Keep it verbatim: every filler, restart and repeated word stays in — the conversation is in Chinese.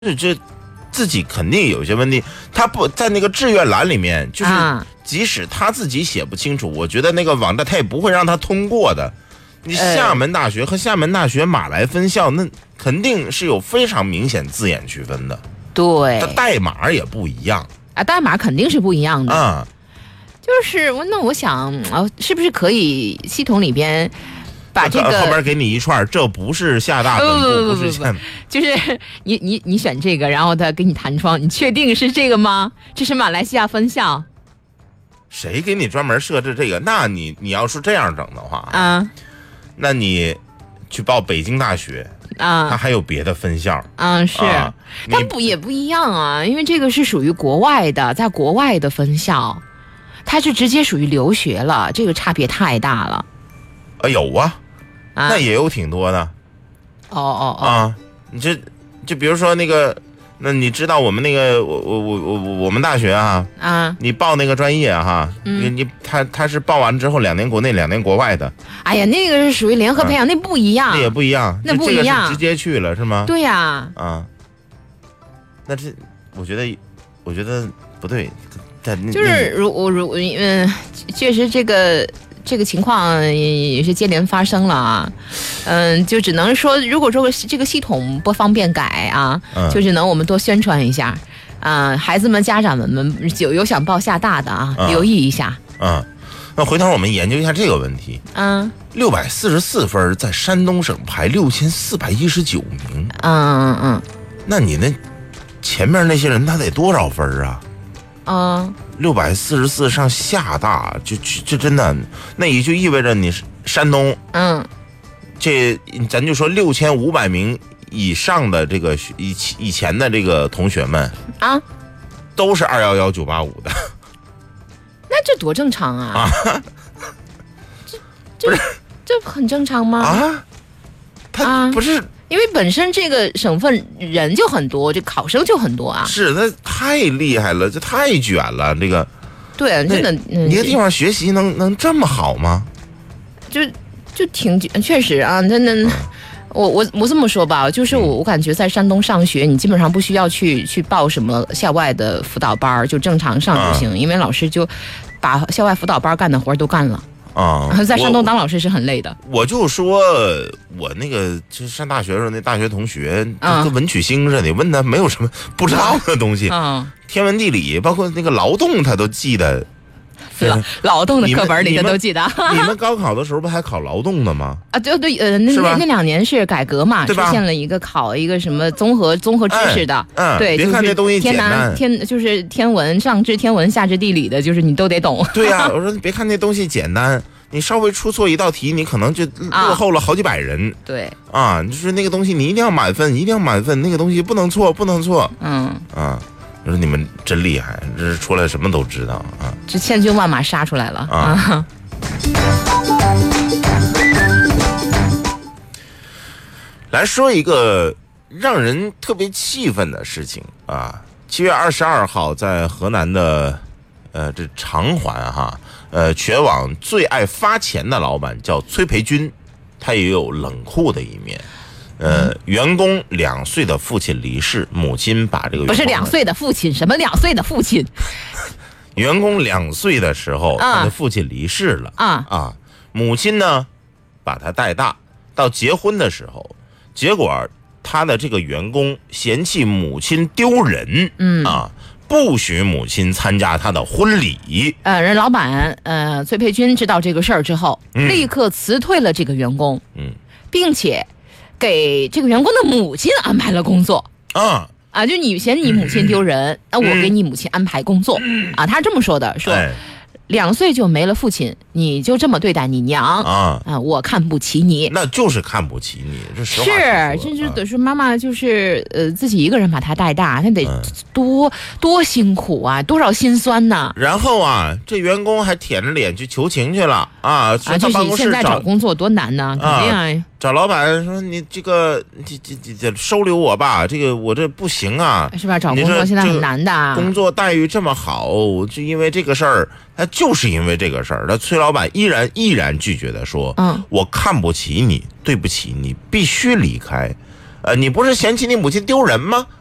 这这自己肯定有些问题，他不在那个志愿栏里面，就是即使他自己写不清楚，我觉得那个网站他也不会让他通过的。你厦门大学和厦门大学马来分校，那肯定是有非常明显字眼区分的。 对， 它代码也不一样啊，代码肯定是不一样的啊。 就是那我想啊，是不是可以系统里边把这个后边给你一串，这不是厦大本部，不是厦， 就是你你你选这个，然后他给你弹窗，你确定是这个吗？这是马来西亚分校。 谁给你专门设置这个？那你你要是这样整的话啊， 那你去报北京大学啊，它还有别的分校啊，是，啊、但不也不一样啊，因为这个是属于国外的，在国外的分校，它是直接属于留学了，这个差别太大了。 啊，有啊，啊那也有挺多的。 哦哦哦， 啊，你这就比如说那个。那你知道我们那个我我我我我们大学啊啊，你报那个专业哈，嗯、你你他他是报完之后两年国内两年国外的。 哎呀，那个是属于联合培养，啊、那不一样， 那也不一样， 那不一样， 这个是直接去了是吗？ 对呀、啊， 啊，那这我觉得我觉得不对，但就是如我如嗯，确实这个。这个情况也是接连发生了啊，嗯，就只能说，如果说这个系统不方便改啊，嗯、就只能我们多宣传一下啊，孩子们、家长们们有有想报厦大的啊，嗯、留意一下。 嗯，那回头我们研究一下这个问题。嗯，六百四十四分在山东省排六千四百一十九名。 嗯嗯嗯， 那你那前面那些人他得多少分啊？ 嗯， 六百四十四上厦大，就这真的，那也就意味着你山东， 嗯， 这咱就说六千五百名以上的这个以以前的这个同学们啊， 都是二幺幺九八五的， 那这多正常啊！啊这这不是这很正常吗？ 啊，他不是。啊因为本身这个省份人就很多，这考生就很多啊。 是，那太厉害了，这太卷了，这个。 对啊，真的， 嗯、一个地方学习能能这么好吗？ 就就挺确实啊，那那、嗯、我我我这么说吧，就是我我感觉在山东上学，你基本上不需要去去报什么校外的辅导班，就正常上就行，嗯、因为老师就把校外辅导班干的活都干了。啊、嗯，在山东当老师是很累的。 我就说，我那个就是上大学的时候，那大学同学跟文曲星似的，你问他没有什么不知道的东西，嗯，天文地理，包括那个劳动，他都记得。 劳劳动的课本里的都记得。 你们高考的时候不还考劳动的吗？ 啊，对对，呃，那那两年是改革嘛，出现了一个考一个什么综合综合知识的， 嗯， 对， 别看这东西简单， 天就是天文，上知天文，下知地理的，就是你都得懂。 对呀、啊，我说别看那东西简单，你稍微出错一道题，你可能就落后了好几百人。 对啊，就是那个东西你一定要满分，一定要满分，那个东西不能错，不能错。嗯啊。我说你们真厉害，这是出来什么都知道啊！ 这千军万马杀出来了啊！ 来说一个让人特别气愤的事情啊！七月二十二号，在河南的呃这长环哈，呃全网最爱发钱的老板叫崔培军，他也有冷酷的一面。呃，员工两岁的父亲离世，母亲把这个不是两岁的父亲，什么两岁的父亲？ 员工两岁的时候，啊、他的父亲离世了啊啊，母亲呢把他带大，到结婚的时候，结果他的这个员工嫌弃母亲丢人，嗯啊，不许母亲参加他的婚礼。 呃，人老板呃崔培军知道这个事儿之后，嗯、立刻辞退了这个员工，嗯，并且。给这个员工的母亲安排了工作啊啊！就你嫌你母亲丢人，那、嗯、我给你母亲安排工作、嗯、啊。他是这么说的，说、哎、两岁就没了父亲，你就这么对待你娘啊啊！我看不起你， 那就是看不起你，这实话是，这就得说妈妈就是呃自己一个人把他带大，他得多、嗯、多辛苦啊，多少心酸呢。 然后啊，这员工还舔着脸去求情去了啊！ 啊，就是现在找工作多难呢，肯定啊。 找老板说你这个这这这这收留我吧，这个我这不行啊， 是吧？找工作现在很难的、啊， 工作待遇这么好，就因为这个事儿，他就是因为这个事儿，那崔老板依然毅然拒绝的说，嗯，我看不起你，对不起，你必须离开，呃，你不是嫌弃你母亲丢人吗？